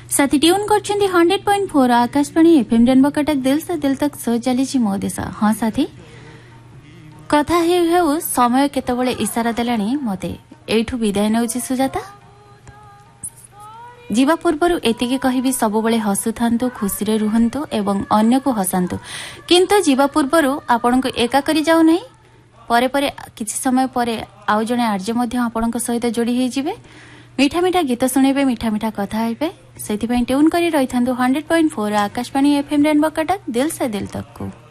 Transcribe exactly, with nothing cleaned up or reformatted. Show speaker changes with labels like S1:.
S1: साथी tune करछन्ती hundred point four Akashvani FM rainbow Cuttack दिल से दिल तक सो चलीछि मो देश। हाँ साथी कथा हे हेउ समय केतबळे इशारा देलाणी मते एठु विदाय नउछि सुजाता। जीवा पूर्वरु एतिकी कहिबी सबुबळे हसुथांतु खुशी रे रुहंतु एवं अन्य को हसांतु किंतु जीवा पूर्वरु आपनको एका करी जाउ नै परे परे किछि समय परे आउ जणे आर्य मध्ये आपनको सहित जोडी हे जिवे मीठा मीठा गीत सुनेबे मीठा मीठा कथा हेबे सेति पई ट्यून करी रहिथांतु hundred point four Akashvani FM rainbow Cuttack दिल से दिल तक को।